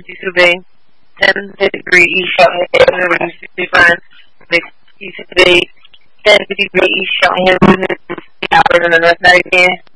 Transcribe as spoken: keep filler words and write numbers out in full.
fifty-two B, ten fifty-three East Cheltenham Avenue, sixty-five, sixty-two B, ten fifty-three East Cheltenham Avenue, hours in the next night again.